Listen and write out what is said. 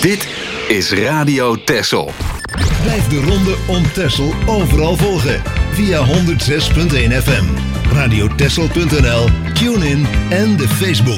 Dit is Radio Texel. Blijf de ronde om Texel overal volgen. Via 106.1 FM, radiotexel.nl, TuneIn en de Facebook.